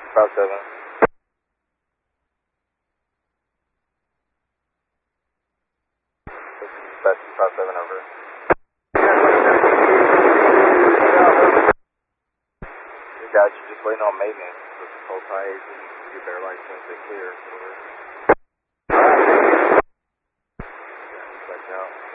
57. That's 57 over. Guys, you're just waiting on maintenance. This whole tie agent to get their license and clear. Back out.